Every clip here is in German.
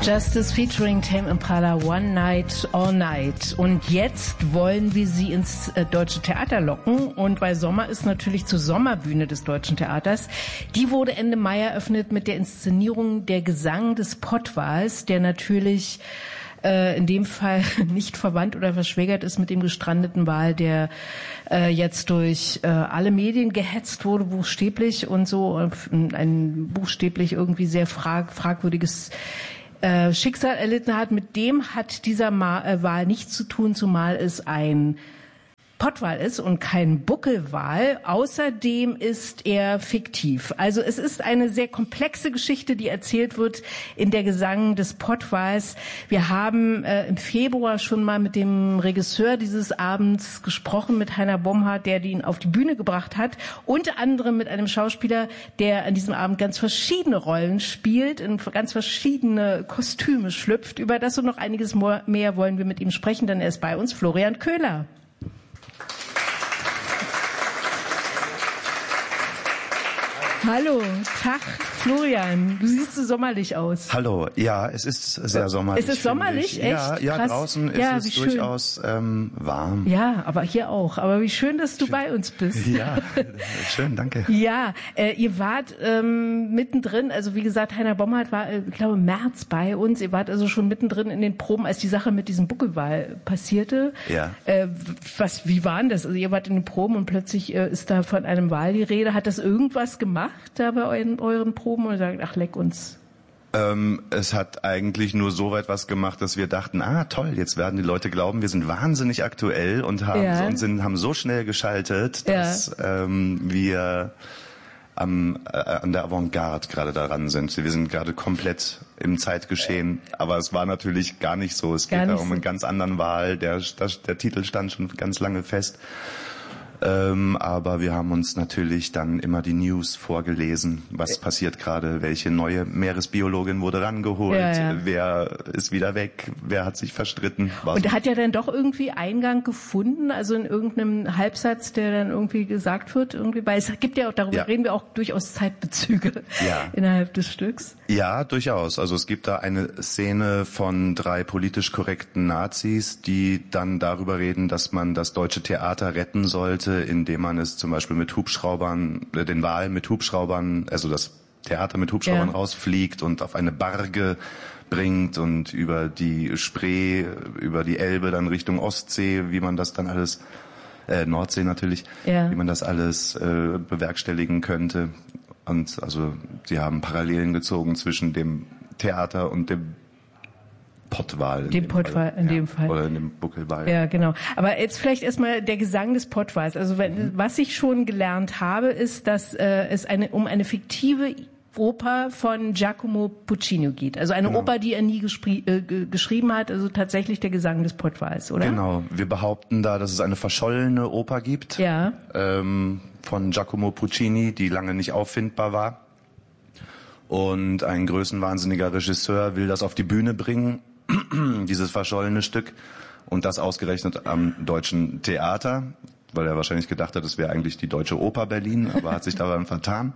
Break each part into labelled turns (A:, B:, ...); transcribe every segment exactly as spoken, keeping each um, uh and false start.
A: Justice featuring Tame Impala, One Night, All Night. Und jetzt wollen wir sie ins äh, Deutsche Theater locken. Und weil Sommer ist, natürlich zur Sommerbühne des Deutschen Theaters. Die wurde Ende Mai eröffnet mit der Inszenierung Der Gesang des Pottwals, der natürlich äh, in dem Fall nicht verwandt oder verschwägert ist mit dem gestrandeten Wal, der äh, jetzt durch äh, alle Medien gehetzt wurde, buchstäblich und so. Ein buchstäblich irgendwie sehr frag, fragwürdiges Äh, Schicksal erlitten hat. Mit dem hat dieser Ma- äh, Wal nichts zu tun, zumal es ein Pottwal ist und kein Buckelwal. Außerdem ist er fiktiv. Also es ist eine sehr komplexe Geschichte, die erzählt wird in der Gesang des Pottwals. Wir haben äh, im Februar schon mal mit dem Regisseur dieses Abends gesprochen, mit Heiner Bomhardt, der ihn auf die Bühne gebracht hat. Unter anderem mit einem Schauspieler, der an diesem Abend ganz verschiedene Rollen spielt, in ganz verschiedene Kostüme schlüpft. Über das und noch einiges mehr wollen wir mit ihm sprechen, denn er ist bei uns, Florian Köhler. Hallo, Tag, Florian. Du siehst so sommerlich aus.
B: Hallo, ja, es ist sehr sommerlich.
A: Ist es sommerlich? Echt?
B: Ja, ja,
A: Krass.
B: draußen
A: ja,
B: ist es durchaus ähm, warm.
A: Ja, aber hier auch. Aber wie schön, dass du schön. bei uns bist.
B: Ja, schön, danke.
A: Ja, äh, ihr wart ähm, mittendrin, also wie gesagt, Heiner Bomhardt war, äh, ich glaube, im März bei uns. Ihr wart also schon mittendrin in den Proben, als die Sache mit diesem Buckelwal passierte.
B: Ja.
A: Äh, was, wie war denn das? Also ihr wart in den Proben und plötzlich äh, ist da von einem Wal die Rede. Hat das irgendwas gemacht da bei euren, euren Proben oder sagt, ach leck uns?
B: Ähm, es hat eigentlich nur so weit was gemacht, dass wir dachten, ah toll, jetzt werden die Leute glauben, wir sind wahnsinnig aktuell und haben,
A: ja.
B: und sind, haben so schnell geschaltet, dass ja. ähm, wir am, äh, an der Avantgarde gerade daran sind. Wir sind gerade komplett im Zeitgeschehen, aber es war natürlich gar nicht so. Es gar geht da um so. einen ganz anderen Wal, der, der, der Titel stand schon ganz lange fest. Ähm, aber wir haben uns natürlich dann immer die News vorgelesen, was passiert gerade, welche neue Meeresbiologin wurde rangeholt, ja, ja. wer ist wieder weg, wer hat sich verstritten.
A: Und so. Hat ja dann doch irgendwie Eingang gefunden, also in irgendeinem Halbsatz, der dann irgendwie gesagt wird, irgendwie, weil es gibt ja auch, darüber ja. reden wir auch durchaus Zeitbezüge ja. innerhalb des Stücks.
B: Ja, durchaus. Also es gibt da eine Szene von drei politisch korrekten Nazis, die dann darüber reden, dass man das deutsche Theater retten sollte, indem man es zum Beispiel mit Hubschraubern, äh, den Wal mit Hubschraubern, also das Theater mit Hubschraubern ja. rausfliegt und auf eine Barge bringt und über die Spree, über die Elbe dann Richtung Ostsee, wie man das dann alles, äh, Nordsee natürlich, ja. wie man das alles äh, bewerkstelligen könnte. Und also sie haben Parallelen gezogen zwischen dem Theater und dem Pottwal.
A: Dem Pottwal in dem Fall.
B: Oder in dem Buckelwal.
A: Ja, genau. Aber jetzt vielleicht erstmal der Gesang des Pottwals. Also wenn, mhm. was ich schon gelernt habe, ist, dass äh, es eine um eine fiktive Oper von Giacomo Puccini geht. Also eine genau. Oper, die er nie gespri- äh, g- geschrieben hat. Also tatsächlich der Gesang des Pottwals, oder?
B: Genau. Wir behaupten da, dass es eine verschollene Oper gibt.
A: Ja.
B: Ähm, von Giacomo Puccini, die lange nicht auffindbar war. Und ein größenwahnsinniger Regisseur will das auf die Bühne bringen, dieses verschollene Stück, und das ausgerechnet am Deutschen Theater, weil er wahrscheinlich gedacht hat, es wäre eigentlich die Deutsche Oper Berlin, aber hat sich daran vertan.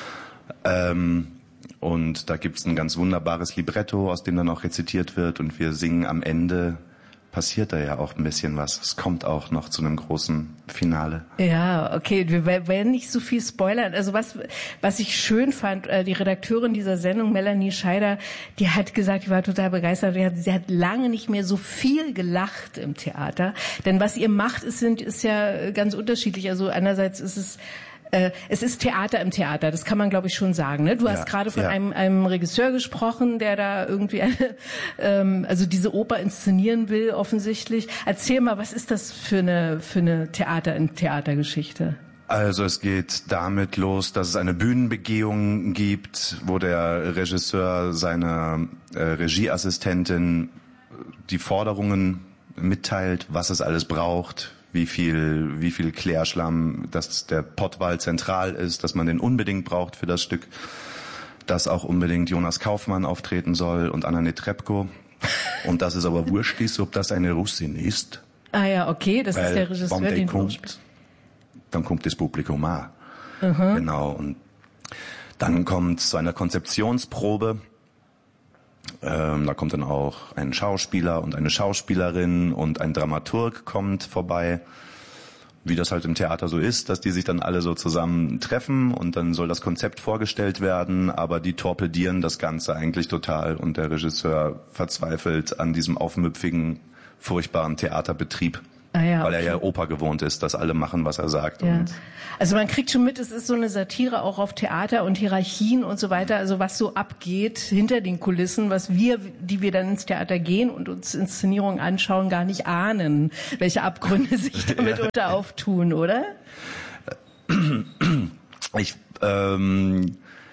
B: Ähm, und da gibt's ein ganz wunderbares Libretto, aus dem dann auch rezitiert wird, und wir singen am Ende, passiert da ja auch ein bisschen was. Es kommt auch noch zu einem großen Finale.
A: Ja, okay, wir werden nicht so viel spoilern. Also was was ich schön fand, die Redakteurin dieser Sendung, Melanie Scheider, die hat gesagt, die war total begeistert, sie hat, sie hat lange nicht mehr so viel gelacht im Theater. Denn was ihr macht, ist, sind, ist ja ganz unterschiedlich. Also einerseits ist es Äh, es ist Theater im Theater, das kann man, glaube ich, schon sagen. Ne? Du
B: ja,
A: hast gerade von
B: ja.
A: einem, einem Regisseur gesprochen, der da irgendwie eine, ähm, also diese Oper inszenieren will, offensichtlich. Erzähl mal, was ist das für eine, für eine Theater in Theatergeschichte?
B: Also es geht damit los, dass es eine Bühnenbegehung gibt, wo der Regisseur seiner äh, Regieassistentin die Forderungen mitteilt, was es alles braucht, wie viel, wie viel Klärschlamm, dass der Pottwal zentral ist, dass man den unbedingt braucht für das Stück, dass auch unbedingt Jonas Kaufmann auftreten soll und Anna Netrebko, und dass es aber wurscht ist, ob das eine Russin ist.
A: Ah ja, okay, das
B: Weil,
A: ist der Regisseur,
B: wenn
A: den
B: kommt, dann kommt das Publikum auch.
A: Mhm.
B: Genau, und dann kommt zu einer Konzeptionsprobe, Ähm, da kommt dann auch ein Schauspieler und eine Schauspielerin und ein Dramaturg kommt vorbei. Wie das halt im Theater so ist, dass die sich dann alle so zusammen treffen und dann soll das Konzept vorgestellt werden, aber die torpedieren das Ganze eigentlich total und der Regisseur verzweifelt an diesem aufmüpfigen, furchtbaren Theaterbetrieb.
A: Ah ja,
B: weil er
A: okay.
B: ja Oper gewohnt ist, dass alle machen, was er sagt.
A: Ja.
B: Und
A: also man kriegt schon mit, es ist so eine Satire auch auf Theater und Hierarchien und so weiter, also was so abgeht hinter den Kulissen, was wir, die wir dann ins Theater gehen und uns Inszenierungen anschauen, gar nicht ahnen, welche Abgründe sich damit
B: ja.
A: unter auftun, oder?
B: Ich, ähm,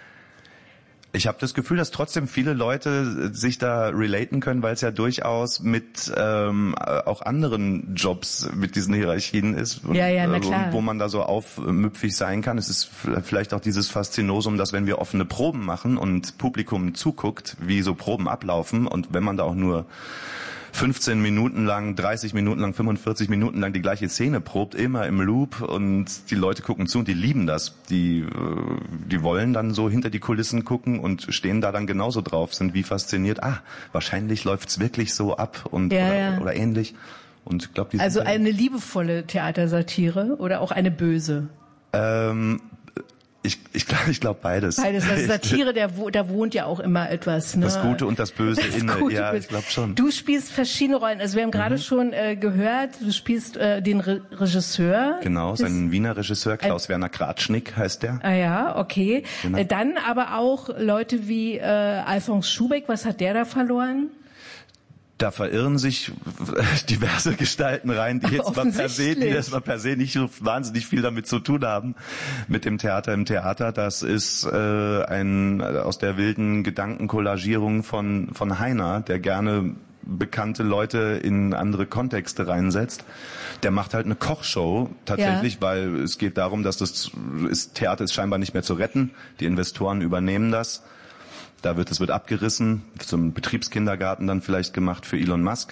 B: Ich habe das Gefühl, dass trotzdem viele Leute sich da relaten können, weil es ja durchaus mit ähm, auch anderen Jobs mit diesen Hierarchien ist, und,
A: ja, ja, na
B: äh,
A: klar.
B: wo man da so aufmüpfig sein kann. Es ist vielleicht auch dieses Faszinosum, dass wenn wir offene Proben machen und Publikum zuguckt, wie so Proben ablaufen und wenn man da auch nur fünfzehn Minuten lang, dreißig Minuten lang, fünfundvierzig Minuten lang die gleiche Szene probt, immer im Loop und die Leute gucken zu und die lieben das. Die, die wollen dann so hinter die Kulissen gucken und stehen da dann genauso drauf, sind wie fasziniert. Ah, wahrscheinlich läuft's wirklich so ab und
A: ja,
B: oder,
A: ja.
B: oder ähnlich. Und ich glaube,
A: also eine liebevolle Theatersatire oder auch eine böse?
B: Ähm, Ich, ich glaube ich glaub beides.
A: Beides. Also Satire, der, da wohnt ja auch immer etwas. Ne?
B: Das Gute und das Böse
A: das
B: inne.
A: Gute,
B: Ja, ich glaube schon.
A: Du spielst verschiedene Rollen. Also wir haben gerade mhm. schon äh, gehört, du spielst äh, den Re- Regisseur.
B: Genau, sein Wiener Regisseur, Klaus-Werner Kratschnick heißt der.
A: Ah ja, okay.
B: Genau.
A: Äh, dann aber auch Leute wie äh, Alfons Schubeck. Was hat der da verloren?
B: Da verirren sich diverse Gestalten rein, die jetzt mal per se, die jetzt mal per se nicht so wahnsinnig viel damit zu tun haben mit dem Theater im Theater. Das ist äh, ein aus der wilden Gedankenkollagierung von von Heiner, der gerne bekannte Leute in andere Kontexte reinsetzt. Der macht halt eine Kochshow tatsächlich, ja. weil es geht darum, dass das ist, Theater ist scheinbar nicht mehr zu retten. Die Investoren übernehmen das. Da wird es wird abgerissen, zum Betriebskindergarten dann vielleicht gemacht für Elon Musk.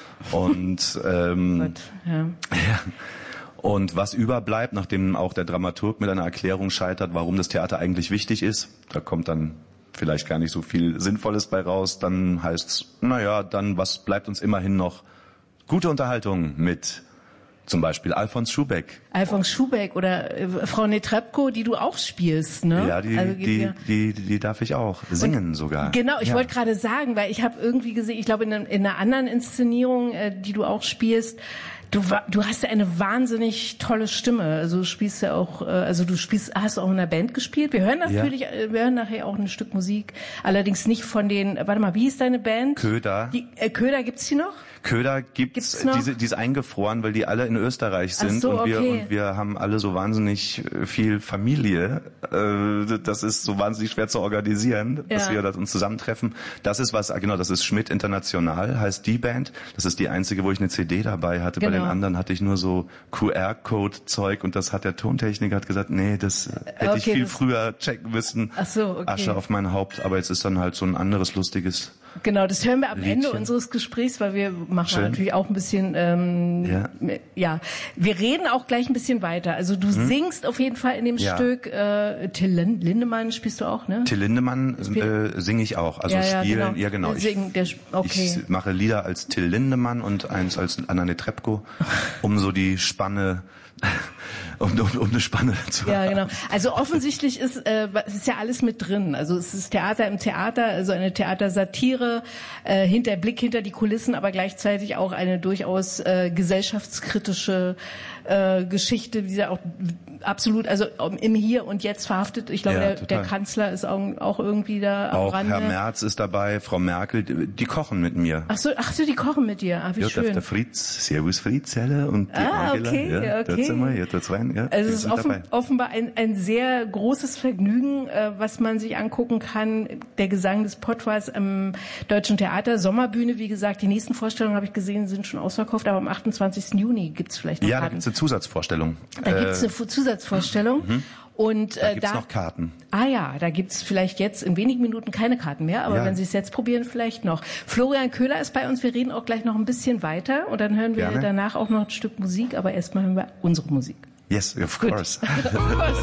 B: Und ähm,
A: Gott, ja.
B: ja. Und was überbleibt, nachdem auch der Dramaturg mit einer Erklärung scheitert, warum das Theater eigentlich wichtig ist, da kommt dann vielleicht gar nicht so viel Sinnvolles bei raus, dann heißt's, naja, dann was bleibt uns immerhin noch? Gute Unterhaltung mit zum Beispiel Alfons Schubeck.
A: Alfons Schubeck oder äh, Frau Netrebko, die du auch spielst, ne?
B: Ja, die,
A: also,
B: die, die, die, die darf ich auch singen und, sogar.
A: Genau, ich
B: ja.
A: wollte gerade sagen, weil ich habe irgendwie gesehen, ich glaube in, in einer anderen Inszenierung, äh, die du auch spielst, du, du hast ja eine wahnsinnig tolle Stimme. Also du spielst ja auch, äh, also du spielst, hast auch in einer Band gespielt. Wir hören natürlich, ja. äh, wir hören nachher auch ein Stück Musik, allerdings nicht von den. Warte mal, wie hieß deine Band?
B: Köder.
A: Die, äh, Köder, gibt's die noch?
B: Köder gibt's,
A: gibt's noch?
B: diese, die ist eingefroren, weil die alle in Österreich sind.
A: Ach so,
B: und wir
A: okay.
B: und wir haben alle so wahnsinnig viel Familie. Äh, das ist so wahnsinnig schwer zu organisieren,
A: ja.
B: dass wir das uns zusammentreffen. Das ist was, genau, das ist Schmidt International, heißt die Band. Das ist die einzige, wo ich eine C D dabei hatte. Genau. Bei den anderen hatte ich nur so Q R-Code-Zeug und das hat der Tontechniker hat gesagt, nee, das hätte okay, ich viel früher checken müssen.
A: Ach so, okay.
B: Asche auf mein Haupt, aber jetzt ist dann halt so ein anderes lustiges.
A: Genau, das hören wir am
B: Liedchen.
A: Ende unseres Gesprächs, weil wir machen
B: Schön.
A: natürlich auch ein bisschen, ähm, ja. ja, wir reden auch gleich ein bisschen weiter. Also du hm. singst auf jeden Fall in dem ja. Stück. Äh, Till Lindemann spielst du auch, ne?
B: Till Lindemann äh, singe ich auch, also
A: ja, ja,
B: spielen,
A: genau.
B: ja genau. Ich,
A: Singen, der, okay.
B: ich mache Lieder als Till Lindemann und eins als Anna Netrebko, um so die Spanne Um, um, um eine Spanne zu haben.
A: Ja, genau. Also offensichtlich ist äh, ist ja alles mit drin. Also es ist Theater im Theater, also eine Theatersatire, äh, hinter Blick hinter die Kulissen, aber gleichzeitig auch eine durchaus äh, gesellschaftskritische äh, Geschichte, die da auch absolut, also im Hier und Jetzt verhaftet. Ich glaube, ja, der, der Kanzler ist auch, auch irgendwie da am
B: auch
A: Rande.
B: Herr Merz ist dabei, Frau Merkel, die, die kochen mit mir.
A: Ach so, ach so, die kochen mit dir. Ah, wie
B: ja,
A: schön.
B: Der Fritz, Servus Fritz, und die
A: ah,
B: Angela.
A: okay,
B: ja,
A: okay.
B: Mal, ja, rein, ja,
A: also es ist offen, offenbar ein, ein sehr großes Vergnügen, äh, was man sich angucken kann. Der Gesang des Pottwals am Deutschen Theater, Sommerbühne, wie gesagt. Die nächsten Vorstellungen, habe ich gesehen, sind schon ausverkauft, aber am achtundzwanzigsten Juni gibt's vielleicht noch
B: ja,
A: Karten.
B: Ja, da gibt's eine Zusatzvorstellung.
A: Da äh, gibt's eine Zusatzvorstellung. Mhm. Und
B: da
A: äh,
B: gibt's
A: da,
B: noch Karten.
A: Ah ja, da gibt's vielleicht jetzt in wenigen Minuten keine Karten mehr, aber ja. wenn Sie es jetzt probieren, vielleicht noch. Florian Köhler ist bei uns, wir reden auch gleich noch ein bisschen weiter und dann hören wir
B: Gerne.
A: danach auch noch ein Stück Musik, aber erstmal hören wir unsere Musik.
B: Yes, of course.